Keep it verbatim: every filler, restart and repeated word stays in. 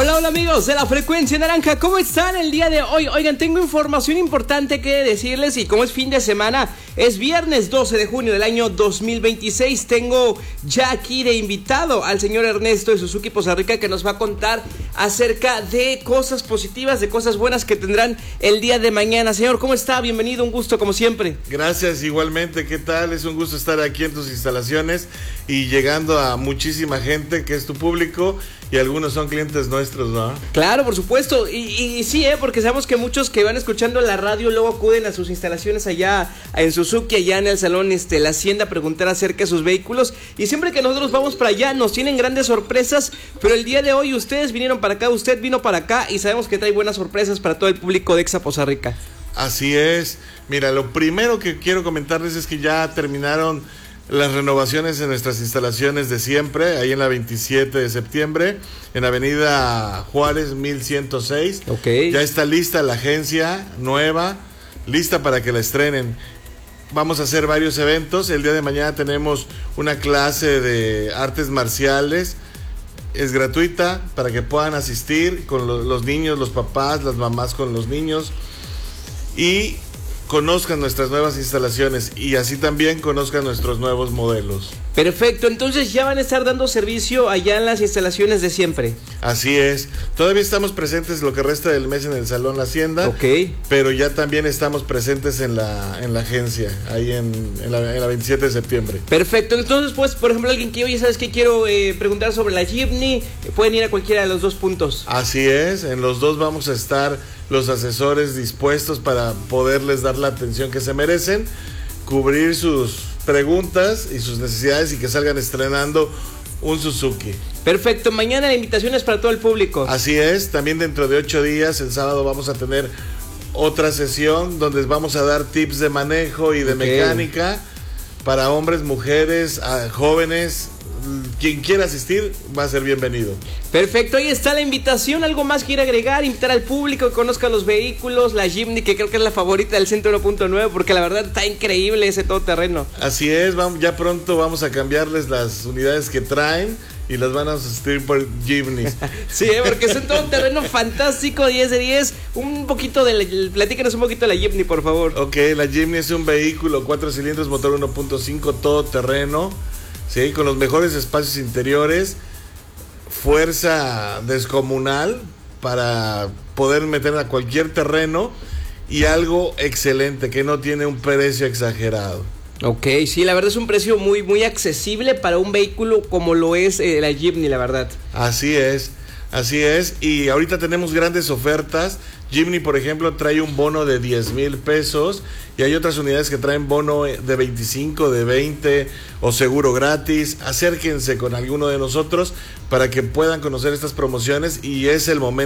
Hola, hola amigos de la Frecuencia Naranja, ¿cómo están el día de hoy? Oigan, tengo información importante que decirles y como es fin de semana, es viernes doce de junio del año dos mil veintiséis, tengo ya aquí de invitado al señor Ernesto de Suzuki Poza Rica que nos va a contar acerca de cosas positivas, de cosas buenas que tendrán el día de mañana. Señor, ¿cómo está? Bienvenido, un gusto como siempre. Gracias, igualmente, ¿qué tal? Es un gusto estar aquí en tus instalaciones y llegando a muchísima gente que es tu público y algunos son clientes nuestros, ¿no? Claro, por supuesto, y, y sí, ¿eh? Porque sabemos que muchos que van escuchando la radio luego acuden a sus instalaciones allá en Suzuki, allá en el salón este, La Hacienda, a preguntar acerca de sus vehículos, y siempre que nosotros vamos para allá nos tienen grandes sorpresas, pero el día de hoy ustedes vinieron para acá, usted vino para acá y sabemos que trae buenas sorpresas para todo el público de Exa Poza Rica. Así es, mira, lo primero que quiero comentarles es que ya terminaron las renovaciones en nuestras instalaciones de siempre, ahí en la veintisiete de septiembre, en Avenida Juárez mil ciento seis. Okay. Ya está lista la agencia nueva, lista para que la estrenen. Vamos a hacer varios eventos. El día de mañana tenemos una clase de artes marciales. Es gratuita para que puedan asistir con lo, los niños, los papás, las mamás con los niños. Y conozcan nuestras nuevas instalaciones y así también conozcan nuestros nuevos modelos. Perfecto, entonces ya van a estar dando servicio allá en las instalaciones de siempre. Así es, todavía estamos presentes lo que resta del mes en el Salón La Hacienda, okay, pero ya también estamos presentes en la, en la agencia, ahí en, en, la, en la veintisiete de septiembre. Perfecto, entonces pues, por ejemplo, alguien que oye, ¿sabes qué? Quiero eh, preguntar sobre la Jeepney, pueden ir a cualquiera de los dos puntos. Así es, en los dos vamos a estar los asesores dispuestos para poderles dar la atención que se merecen, cubrir sus preguntas y sus necesidades y que salgan estrenando un Suzuki. Perfecto, mañana la invitación es para todo el público. Así es, también dentro de ocho días, el sábado vamos a tener otra sesión donde vamos a dar tips de manejo y de okay. mecánica para hombres, mujeres, jóvenes. Quien quiera asistir va a ser bienvenido. Perfecto, ahí está la invitación. ¿Algo más quiere agregar? Invitar al público que conozca los vehículos, la Jeepney, que creo que es la favorita del Centro uno punto nueve, porque la verdad está increíble ese todoterreno. Así es, vamos, ya pronto vamos a cambiarles las unidades que traen y las van a sustituir por Jeepneys. Sí, ¿eh? Porque es un todoterreno fantástico, diez de diez. Un poquito de la, platícanos un poquito de la Jeepney, por favor. Ok, la Jeepney es un vehículo cuatro cilindros, motor uno punto cinco, todoterreno. Sí, con los mejores espacios interiores, fuerza descomunal para poder meter a cualquier terreno y algo excelente que no tiene un precio exagerado. Ok, sí, la verdad es un precio muy, muy accesible para un vehículo como lo es eh, la Jeepney, la verdad. Así es, así es, y ahorita tenemos grandes ofertas. Jeepney, por ejemplo, trae un bono de diez mil pesos y hay otras unidades que traen bono de veinticinco, de veinte o seguro gratis. Acérquense con alguno de nosotros para que puedan conocer estas promociones y es el momento